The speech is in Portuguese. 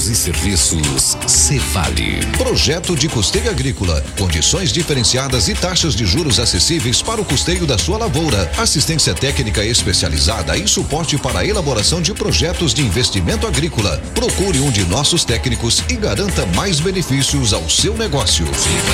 produtos e serviços Cefale. Projeto de custeio agrícola, condições diferenciadas e taxas de juros acessíveis para o custeio da sua lavoura. Assistência técnica especializada e suporte para a elaboração de projetos de investimento agrícola. Procure um de nossos técnicos e garanta mais benefícios ao seu negócio.